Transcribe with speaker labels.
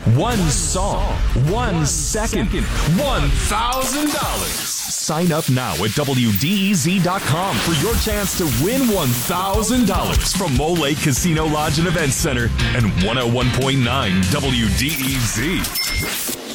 Speaker 1: One song, 1 second, $1,000. Sign up now at WDEZ.com for your chance to win $1,000 from Mole Lake Casino Lodge and Event Center and 101.9 WDEZ.